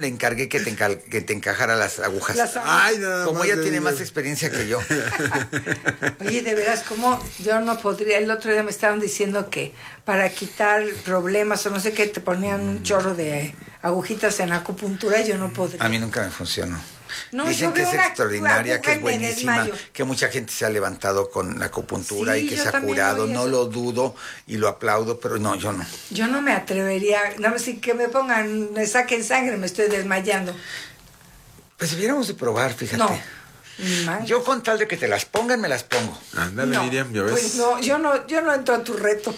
le encargué que te encajara las agujas. Ay, nada como más ella le tiene digo. más experiencia que yo. Oye, de veras, ¿cómo yo no podría? El otro día me estaban diciendo que para quitar problemas o no sé qué, te ponían un chorro de agujitas en acupuntura y yo no podría. A mí nunca me funcionó. No, Dicen yo que veo es una extraordinaria, aguja que es y me buenísima, desmayo. que mucha gente se ha levantado con la acupuntura Sí, y que yo se ha también curado. oí No eso. lo dudo y lo aplaudo, pero no, yo no. Yo no me atrevería, nada más si que me pongan, me saquen sangre, me estoy desmayando. Pues debiéramos de probar, fíjate. No, ni más. Yo con tal de que te las pongan, me las pongo. Ándale, No, Miriam, ¿ya ves? pues no, yo no entro a tu reto.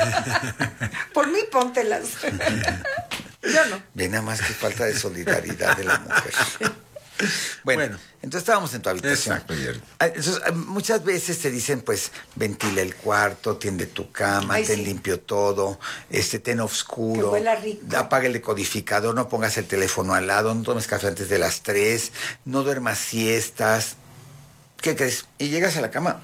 Por mí póntelas. Yo no. Ve nada más que falta de solidaridad de la mujer. Bueno, entonces estábamos en tu habitación. Exacto, Jerry. Entonces, muchas veces te dicen, pues, ventila el cuarto, tiende tu cama, Ay, ten sí. limpio todo, ten oscuro, Que huela rico. apaga el decodificador, no pongas el teléfono al lado, no tomes café antes de las 3, no duermas siestas. ¿Qué crees? Y llegas a la cama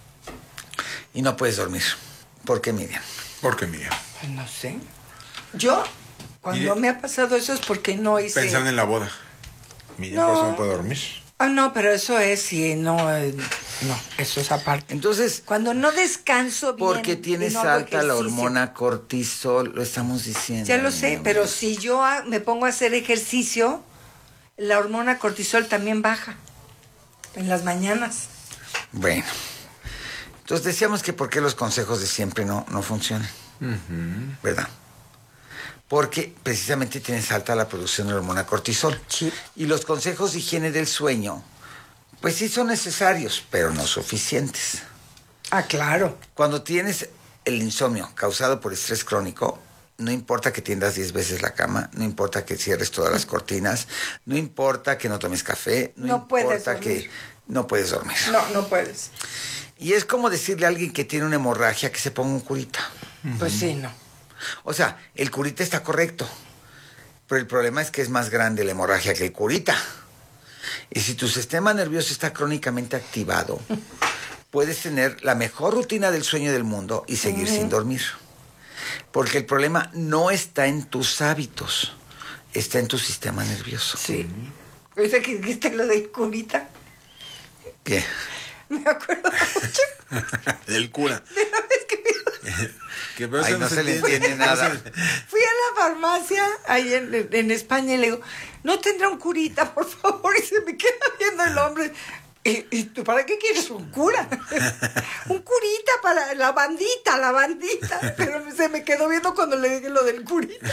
y no puedes dormir. ¿Por qué, Miriam? ¿Por qué, Miriam? Pues no sé. Yo, cuando me ha pasado eso es porque no hice... Pensando en la boda. Miriam, por eso no puede dormir. Ah, no, pero eso es si no, no, eso es aparte. Entonces, Cuando no descanso bien. porque y tienes no hago alta la ejercicio. hormona cortisol, lo estamos diciendo. Ya lo sé, Miriam. pero si yo me pongo a hacer ejercicio, la hormona cortisol también baja en las mañanas. Bueno, entonces decíamos que por qué los consejos de siempre no funcionan, ¿verdad? Porque precisamente tienes alta la producción de la hormona cortisol. Sí. Y los consejos de higiene del sueño, pues sí son necesarios, pero no suficientes. Ah, claro. Cuando tienes el insomnio causado por estrés crónico, no importa que tiendas 10 veces la cama, no importa que cierres todas las cortinas, no importa que no tomes café, No puedes importa dormir. que no puedes dormir. No puedes. Y es como decirle a alguien que tiene una hemorragia que se ponga un curita. Pues sí, no. O sea, el curita está correcto, pero el problema es que es más grande la hemorragia que el curita. Y si tu sistema nervioso está crónicamente activado, puedes tener la mejor rutina del sueño del mundo y seguir sin dormir. Porque el problema no está en tus hábitos, está en tu sistema nervioso. Sí. ¿Viste que dijiste lo de curita? ¿Qué? Me acuerdo mucho El cura. de la vez que Que pero Ay, eso no se le entiende. entiende nada. fui a la farmacia ahí en España y le digo, ¿no tendrá un curita, por favor? Y se me queda viendo el hombre. ¿Y tú para qué quieres un cura? Un curita para la bandita. Pero se me quedó viendo cuando le dije lo del curita.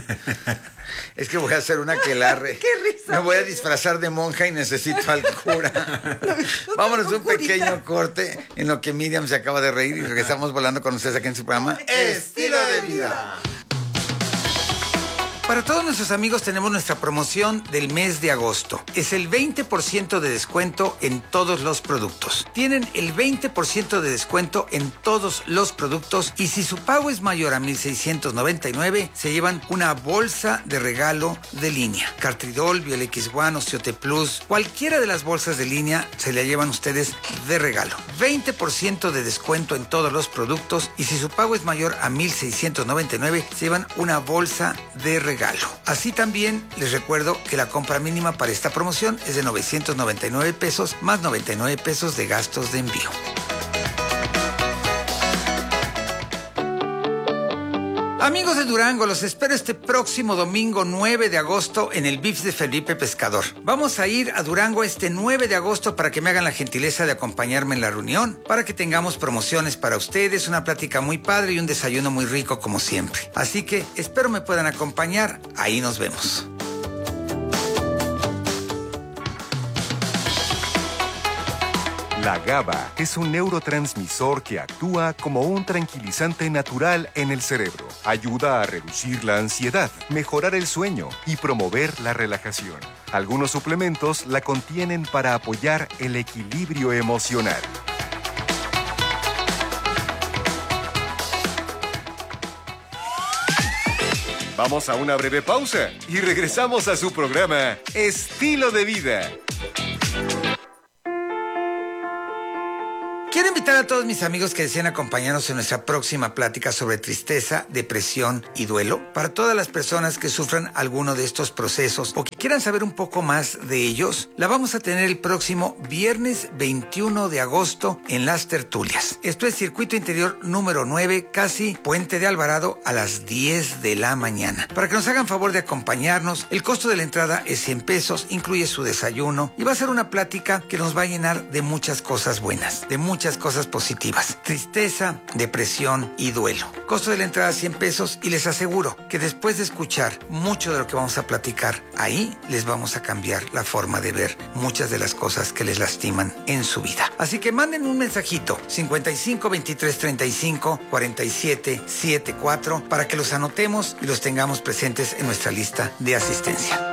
Es que voy a hacer una aquelarre. Qué risa Me voy a me dio. disfrazar de monja y necesito al cura. Vámonos a un pequeño corte en lo que Miriam se acaba de reír y regresamos volando con ustedes aquí en su programa Estilo de Vida. Para todos nuestros amigos tenemos nuestra promoción del mes de agosto. Es el 20% de descuento en todos los productos. Tienen el 20% de descuento en todos los productos y si su pago es mayor a 1,699, se llevan una bolsa de regalo de línea. Cartridol, Biol X1, Osteote Plus, cualquiera de las bolsas de línea se la llevan ustedes de regalo. 20% de descuento en todos los productos y si su pago es mayor a 1,699, se llevan una bolsa de regalo. Así también les recuerdo que la compra mínima para esta promoción es de 999 pesos más 99 pesos de gastos de envío. Amigos de Durango, los espero este próximo domingo 9 de agosto en el VIPS de Felipe Pescador. Vamos a ir a Durango este 9 de agosto para que me hagan la gentileza de acompañarme en la reunión, para que tengamos promociones para ustedes, una plática muy padre y un desayuno muy rico como siempre. Así que espero me puedan acompañar, ahí nos vemos. La GABA es un neurotransmisor que actúa como un tranquilizante natural en el cerebro. Ayuda a reducir la ansiedad, mejorar el sueño y promover la relajación. Algunos suplementos la contienen para apoyar el equilibrio emocional. Vamos a una breve pausa y regresamos a su programa Estilo de Vida. Quiero invitar a todos mis amigos que desean acompañarnos en nuestra próxima plática sobre tristeza, depresión y duelo. Para todas las personas que sufran alguno de estos procesos o que quieran saber un poco más de ellos, la vamos a tener el próximo viernes 21 de agosto en Las Tertulias. Esto es Circuito Interior número 9, casi Puente de Alvarado, a las 10 de la mañana. Para que nos hagan favor de acompañarnos, el costo de la entrada es 100 pesos, incluye su desayuno y va a ser una plática que nos va a llenar de muchas cosas buenas, de muchas cosas positivas. Tristeza, depresión y duelo. Costo de la entrada 100 pesos y les aseguro que después de escuchar mucho de lo que vamos a platicar ahí, les vamos a cambiar la forma de ver muchas de las cosas que les lastiman en su vida. Así que manden un mensajito 55 23 35 47 74 para que los anotemos y los tengamos presentes en nuestra lista de asistencia.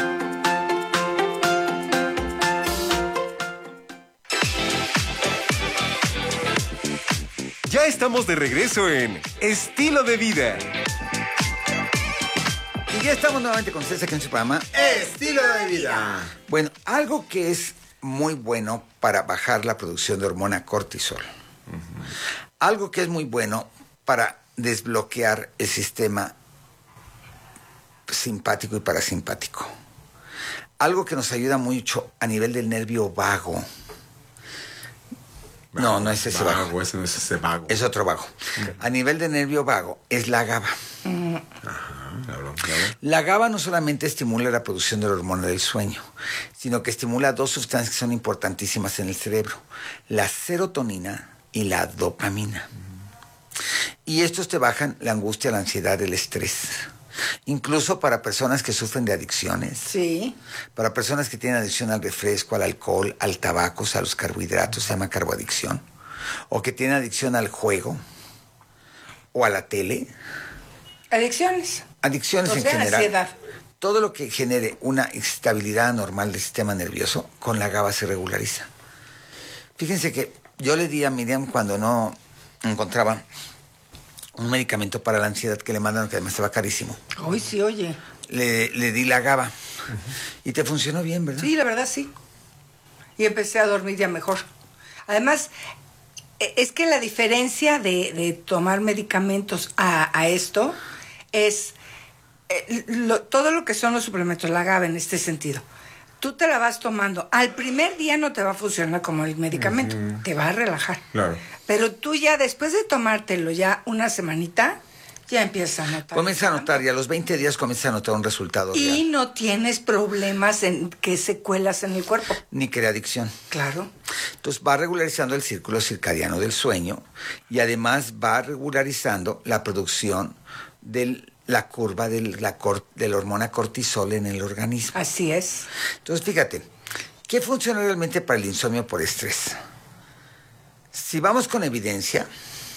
Ya estamos de regreso en Estilo de Vida. Y ya estamos nuevamente con ustedes aquí en su programa Estilo de vida. Bueno, algo que es muy bueno para bajar la producción de hormona cortisol. Algo que es muy bueno para desbloquear el sistema simpático y parasimpático. Algo que nos ayuda mucho a nivel del nervio vago. No es ese vago. Ese no es ese vago. Es otro vago. Okay. A nivel de nervio vago es la GABA. La GABA no solamente estimula la producción de la hormona del sueño, sino que estimula dos sustancias que son importantísimas en el cerebro: la serotonina y la dopamina. Y estos te bajan la angustia, la ansiedad, el estrés. Incluso para personas que sufren de adicciones. Sí. Para personas que tienen adicción al refresco, al alcohol, al tabaco, o sea, a los carbohidratos, se llama carboadicción. O que tienen adicción al juego o a la tele. Adicciones. Adicciones en general. Ansiedad. Todo lo que genere una estabilidad anormal del sistema nervioso, con la GABA se regulariza. Fíjense que yo le di a Miriam cuando no encontraba un medicamento para la ansiedad que le mandaron, que además estaba carísimo. Hoy sí, oye. Le di la GABA. Y te funcionó bien, ¿verdad? Sí, la verdad sí. Y empecé a dormir ya mejor. Además, es que la diferencia de tomar medicamentos a esto es todo lo que son los suplementos, la GABA en este sentido. Tú te la vas tomando. Al primer día no te va a funcionar como el medicamento. Te va a relajar. Claro. Pero tú ya después de tomártelo ya una semanita, ya empiezas a notar. Comienza a notar, y a los 20 días comienza a notar un resultado y real. no tienes problemas en que secuelas en el cuerpo. Ni crea adicción. Claro. Entonces va regularizando el círculo circadiano del sueño y además va regularizando la producción de la curva de la hormona cortisol en el organismo. Así es. Entonces, fíjate, ¿qué funciona realmente para el insomnio por estrés? Si vamos con evidencia,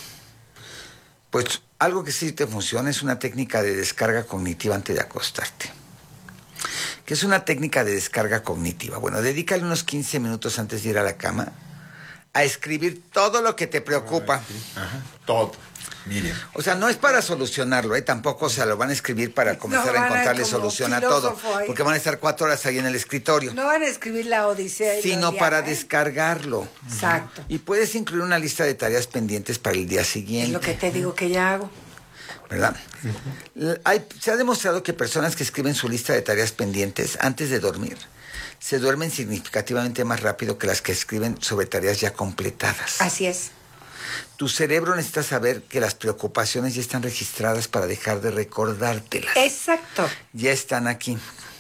pues algo que sí te funciona es una técnica de descarga cognitiva antes de acostarte. ¿Qué es una técnica de descarga cognitiva? Bueno, dedícale unos 15 minutos antes de ir a la cama a escribir todo lo que te preocupa. Ajá, todo. Miriam. O sea, no es para solucionarlo, tampoco se lo van a escribir para comenzar a encontrarle solución a todo, porque van a estar 4 horas ahí en el escritorio. No van a escribir la odisea. Sino para descargarlo. Exacto. Y puedes incluir una lista de tareas pendientes para el día siguiente. Es lo que te digo que ya hago. ¿Verdad? Se ha demostrado que personas que escriben su lista de tareas pendientes antes de dormir se duermen significativamente más rápido que las que escriben sobre tareas ya completadas. Así es. Tu cerebro necesita saber que las preocupaciones ya están registradas para dejar de recordártelas. Exacto. Ya están aquí.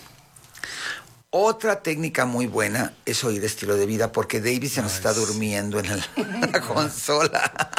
Otra técnica muy buena es oír Estilo de Vida, porque David se nos está durmiendo en la consola.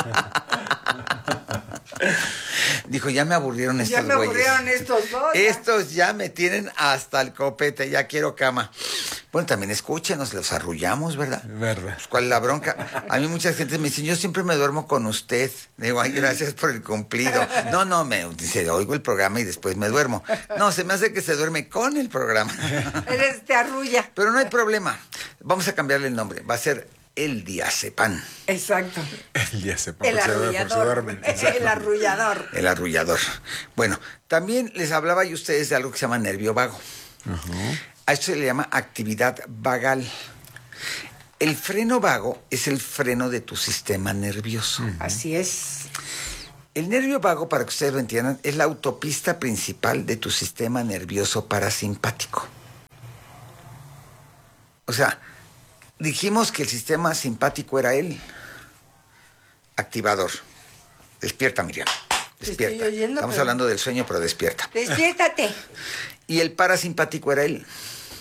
Dijo, ya me aburrieron estos güeyes. Ya me aburrieron estos dos. Estos ya me tienen hasta el copete, ya quiero cama. Bueno, también escúchenos, los arrullamos, ¿verdad? Verdad. Pues, ¿cuál es la bronca? A mí mucha gente me dice, yo siempre me duermo con usted. Le digo, ay, gracias por el cumplido. No, me dice, oigo el programa y después me duermo. No, se me hace que se duerme con el programa. Eres te arrulla. Pero no hay problema. Vamos a cambiarle el nombre. Va a ser el diazepam. Exacto. El diazepam. El arrullador. El arrullador. El arrullador. Bueno, también les hablaba yo a ustedes de algo que se llama nervio vago. A esto se le llama actividad vagal. El freno vago es el freno de tu sistema nervioso. Así es. El nervio vago, para que ustedes lo entiendan, es la autopista principal de tu sistema nervioso parasimpático. O sea, dijimos que el sistema simpático era el activador. Despierta, Miriam. Despierta. estoy oyendo, Estamos pero- hablando del sueño, pero despierta. Despiértate. Y el parasimpático era el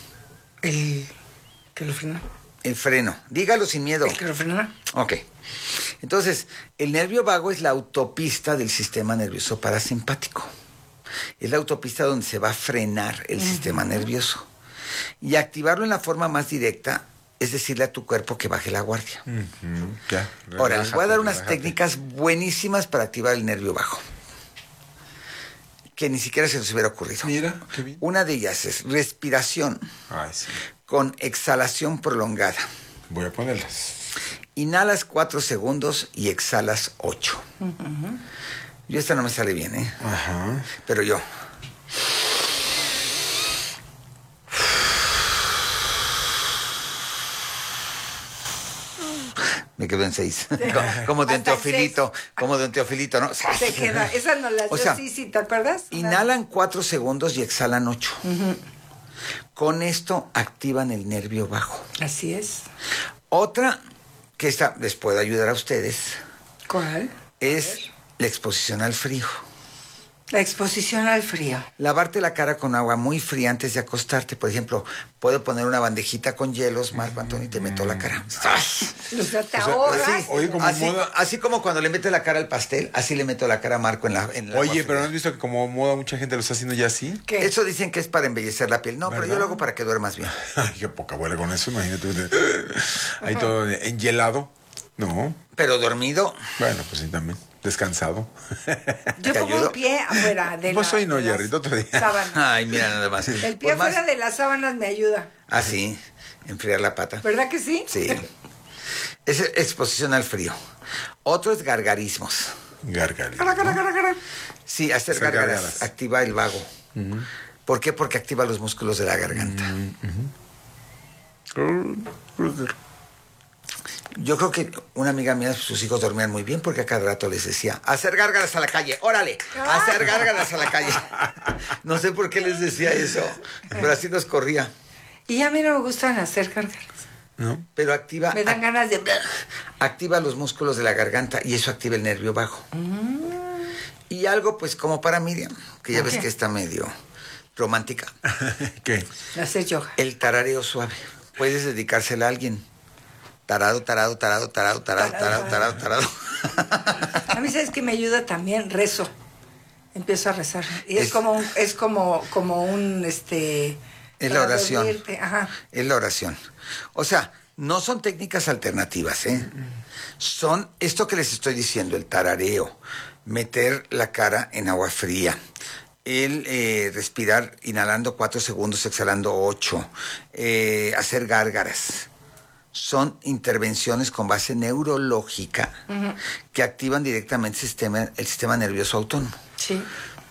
¿Que lo frena? freno. Dígalo sin miedo. ¿El que lo frena? Ok. Entonces, el nervio vago es la autopista del sistema nervioso parasimpático. Es la autopista donde se va a frenar el sistema nervioso. Y activarlo en la forma más directa es decirle a tu cuerpo que baje la guardia. Ya. Ahora, les voy a dar unas relájate. técnicas buenísimas para activar el nervio bajo. Que ni siquiera se nos hubiera ocurrido. Mira, qué bien. Una de ellas es respiración Ay, sí. con exhalación prolongada. Voy a ponerlas. Inhalas 4 segundos y exhalas 8. Yo esta no me sale bien, ¿eh? Ajá. Pero yo. Me quedo en 6. Como de un Hasta en teofilito. Como de un teofilito, ¿no? Se queda. Esa no la O sea, sí, ¿te acuerdas? Inhalan 4 segundos y exhalan 8. Con esto activan el nervio bajo. Así es. Otra que esta les puede ayudar a ustedes ¿Cuál? es la exposición al frío. La exposición al frío. Lavarte la cara con agua muy fría antes de acostarte. Por ejemplo, puedo poner una bandejita con hielos, Marco Antonio, y te meto la cara. O sea, te O sea, ahorras. sí, oye, como así, moda. así como cuando le metes la cara al pastel, así le meto la cara a Marco en la Oye, agua pero ¿no fría. has visto que como moda mucha gente lo está haciendo ya así? ¿Qué? Eso dicen que es para embellecer la piel. No, pero yo ¿Verdad? lo hago para que duermas bien. Ay, qué poca huele con eso, imagínate. Ahí todo enhielado. No. Pero dormido, Bueno, pues sí, también. Descansado. Yo ¿Te pongo ayudo? un pie afuera de Pues hoy no, de las Jerry, otro día. sábanas. ay, mira nada más. El pie Por más- afuera de las sábanas me ayuda. Ah, sí, enfriar la pata. ¿Verdad que sí? Sí. Es exposición al frío. Otro es gargarismos. Gargalito. Cara, cara, cara, cara. Sí, hacer Hacer gárgaras gárgaras. activa el vago. ¿Por qué? Porque activa los músculos de la garganta. Yo creo que una amiga mía, sus hijos dormían muy bien porque a cada rato les decía, hacer gárgaras a la calle, órale, hacer gárgaras a la calle. No sé por qué les decía eso, pero así nos corría. Y a mí no me gustan hacer gárgaras. ¿No? Pero activa, Me dan ganas de... activa los músculos de la garganta y eso activa el nervio bajo. Y algo pues como para Miriam, que ya ves ¿Qué? que está medio romántica. ¿Qué? Hacer yoga. El tarareo suave. Puedes dedicársela a alguien. Tarado, tarado, tarado, tarado, tarado, tarado, tarado, tarado. A mí, ¿sabes que me ayuda también? Rezo. Empiezo a rezar. Y es Es- como un, Es la para oración. dormirte. Ajá. Es la oración. O sea, no son técnicas alternativas, ¿eh? Son esto que les estoy diciendo, el tarareo, meter la cara en agua fría, el respirar inhalando 4 segundos, exhalando 8, hacer gárgaras. Son intervenciones con base neurológica que activan directamente el sistema nervioso autónomo. Sí.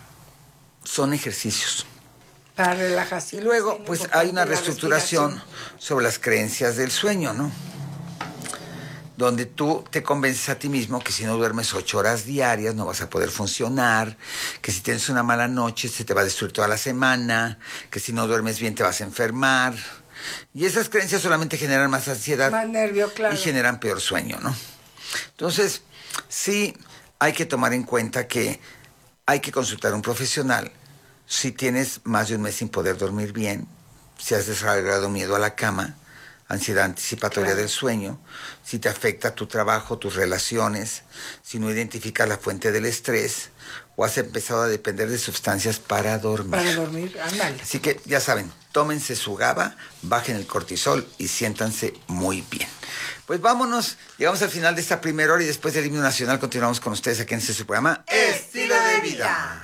Son ejercicios. Para Y relajación. luego, Sí, pues importante hay una la reestructuración respiración. sobre las creencias del sueño, ¿no? Donde tú te convences a ti mismo que si no duermes 8 horas diarias no vas a poder funcionar, que si tienes una mala noche se te va a destruir toda la semana, que si no duermes bien te vas a enfermar. Y esas creencias solamente generan más ansiedad Más nervio, claro. y generan peor sueño, ¿no? Entonces, sí hay que tomar en cuenta que hay que consultar a un profesional si tienes más de un mes sin poder dormir bien, si has desarrollado miedo a la cama, ansiedad anticipatoria Claro. del sueño, si te afecta tu trabajo, tus relaciones, si no identificas la fuente del estrés o has empezado a depender de sustancias para dormir. Para dormir, ándale. Así que ya saben, tómense su GABA, bajen el cortisol y siéntanse muy bien. Pues vámonos, llegamos al final de esta primera hora y después del himno nacional continuamos con ustedes aquí en este su programa Estilo de Vida.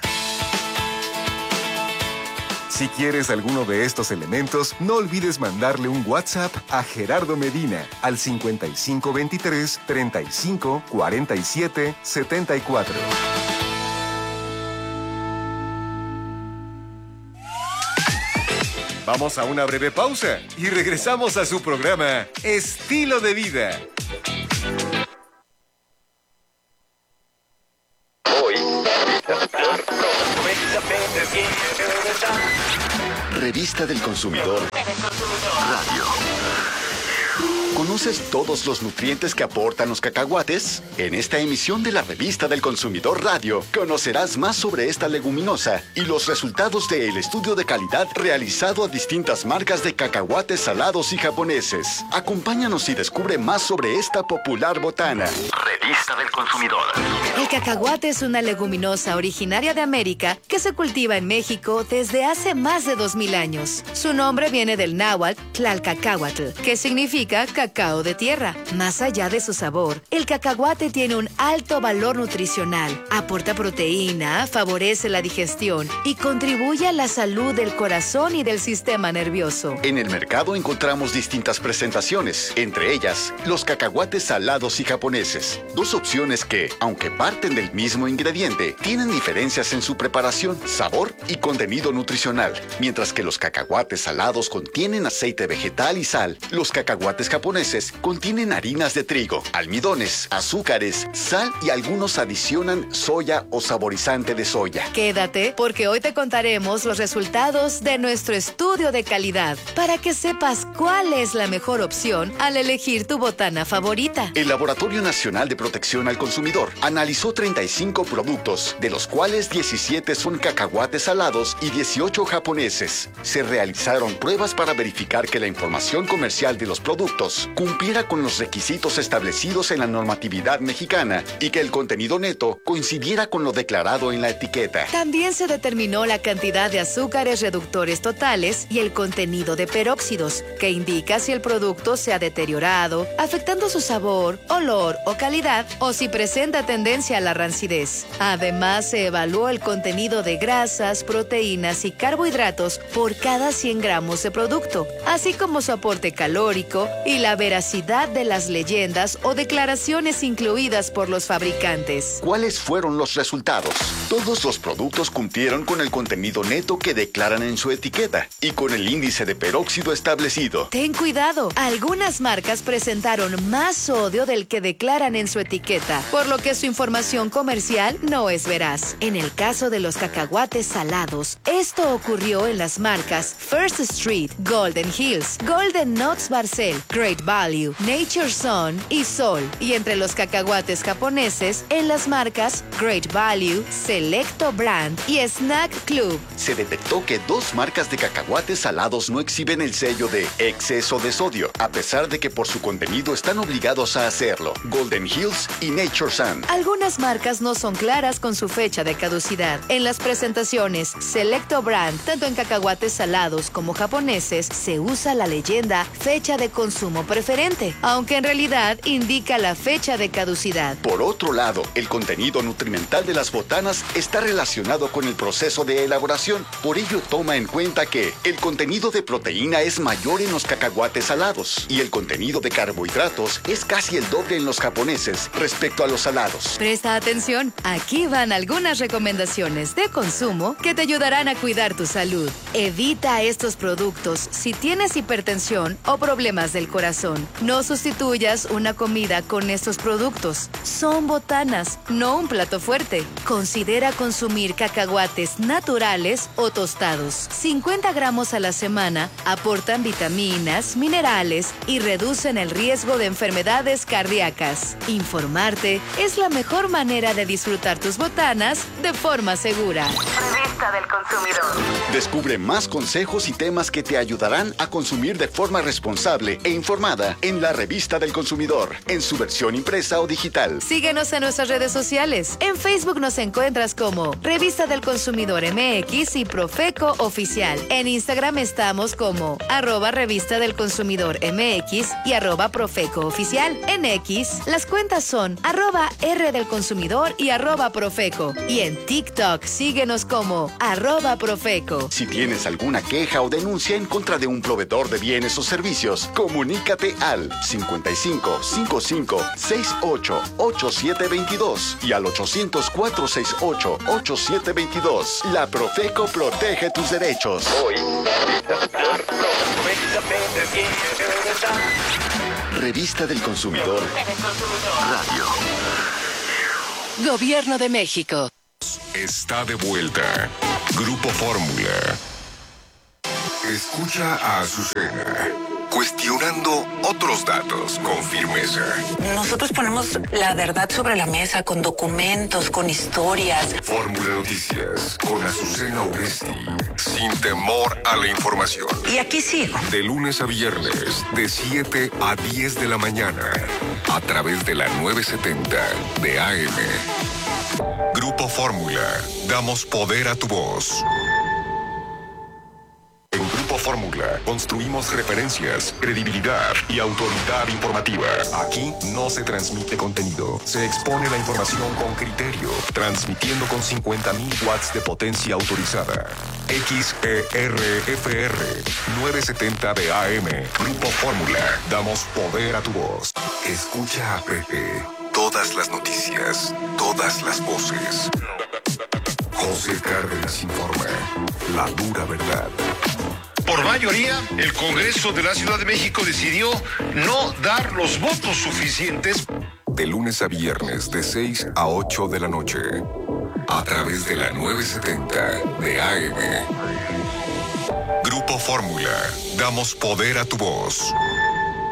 Si quieres alguno de estos elementos, no olvides mandarle un WhatsApp a Gerardo Medina al 5523 35 47 74. Vamos a una breve pausa y regresamos a su programa Estilo de Vida. Revista del Consumidor Radio. ¿Conoces todos los nutrientes que aportan los cacahuates? En esta emisión de la Revista del Consumidor Radio conocerás más sobre esta leguminosa y los resultados del estudio de calidad realizado a distintas marcas de cacahuates salados y japoneses. Acompáñanos y descubre más sobre esta popular botana. Revista del Consumidor. El cacahuate es una leguminosa originaria de América que se cultiva en México desde hace más de 2000 años. Su nombre viene del náhuatl Tlalcacahuatl, que significa cacao de tierra. Más allá de su sabor, el cacahuate tiene un alto valor nutricional. Aporta proteína, favorece la digestión y contribuye a la salud del corazón y del sistema nervioso. En el mercado encontramos distintas presentaciones, entre ellas los cacahuates salados y japoneses. Dos opciones que, aunque parten del mismo ingrediente, tienen diferencias en su preparación, sabor y contenido nutricional. Mientras que los cacahuates salados contienen aceite vegetal y sal, los cacahuates japoneses contienen harinas de trigo, almidones, azúcares, sal y algunos adicionan soya o saborizante de soya. Quédate porque hoy te contaremos los resultados de nuestro estudio de calidad para que sepas cuál es la mejor opción al elegir tu botana favorita. El Laboratorio Nacional de Protección al Consumidor analizó 35 productos, de los cuales 17 son cacahuates salados y 18 japoneses. Se realizaron pruebas para verificar que la información comercial de los productos cumpliera con los requisitos establecidos en la normatividad mexicana y que el contenido neto coincidiera con lo declarado en la etiqueta. También se determinó la cantidad de azúcares reductores totales y el contenido de peróxidos, que indica si el producto se ha deteriorado, afectando su sabor, olor o calidad, o si presenta tendencia a la rancidez. Además, se evaluó el contenido de grasas, proteínas y carbohidratos por cada 100 gramos de producto, así como su aporte calórico y la veracidad de las leyendas o declaraciones incluidas por los fabricantes. ¿Cuáles fueron los resultados? Todos los productos cumplieron con el contenido neto que declaran en su etiqueta y con el índice de peróxido establecido. Ten cuidado, algunas marcas presentaron más sodio del que declaran en su etiqueta, por lo que su información comercial no es veraz. En el caso de los cacahuates salados, esto ocurrió en las marcas First Street, Golden Hills, Golden Nuts Barcel, Great Value, Nature Sun y Sol, y entre los cacahuates japoneses en las marcas Great Value, Selecto Brand y Snack Club. Se detectó que 2 marcas de cacahuates salados no exhiben el sello de exceso de sodio, a pesar de que por su contenido están obligados a hacerlo: Golden Hills y Nature Sun. Algunas marcas no son claras con su fecha de caducidad. En las presentaciones Selecto Brand, tanto en cacahuates salados como japoneses, se usa la leyenda fecha de consumo preferente, aunque en realidad indica la fecha de caducidad. Por otro lado, el contenido nutrimental de las botanas está relacionado con el proceso de elaboración. Por ello, toma en cuenta que el contenido de proteína es mayor en los cacahuates salados y el contenido de carbohidratos es casi el doble en los japoneses respecto a los salados. Presta atención, aquí van algunas recomendaciones de consumo que te ayudarán a cuidar tu salud. Evita estos productos si tienes hipertensión o problemas del corazón. No sustituyas una comida con estos productos. Son botanas, no un plato fuerte. Considera consumir cacahuates naturales o tostados. 50 gramos a la semana aportan vitaminas, minerales y reducen el riesgo de enfermedades cardíacas. Informarte es la mejor manera de disfrutar tus botanas de forma segura. Revista del Consumidor. Descubre más consejos y temas que te ayudarán a consumir de forma responsable e informada en la Revista del Consumidor, en su versión impresa o digital. Síguenos en nuestras redes sociales. En Facebook nos encuentras como Revista del Consumidor MX y Profeco Oficial. En Instagram estamos como @Revista del Consumidor MX y @Profeco Oficial. En X, las cuentas son @R del Consumidor y @Profeco. Y en TikTok, síguenos como como @Profeco. Si tienes alguna queja o denuncia en contra de un proveedor de bienes o servicios, comunícate al 55 55 68 8722 y al 800 468 8722. La Profeco protege tus derechos. Revista del Consumidor. Radio. Gobierno de México. Está de vuelta. Grupo Fórmula. Escucha a Azucena, cuestionando otros datos con firmeza. Nosotros ponemos la verdad sobre la mesa con documentos, con historias. Fórmula Noticias con Azucena Oresti. Sin temor a la información. Y aquí sigo. De lunes a viernes, de 7 a 10 de la mañana. A través de la 970 de AM. Grupo Fórmula. Damos poder a tu voz. En Grupo Fórmula construimos referencias, credibilidad y autoridad informativa. Aquí no se transmite contenido, se expone la información con criterio, transmitiendo con 50,000 watts de potencia autorizada. XERFR 970 de AM. Grupo Fórmula. Damos poder a tu voz. Escucha a Pepe. Todas las noticias, todas las voces. José Cárdenas informa. La dura verdad. Por mayoría, el Congreso de la Ciudad de México decidió no dar los votos suficientes. De lunes a viernes, de 6 a 8 de la noche. A través de la 970 de AM. Grupo Fórmula. Damos poder a tu voz.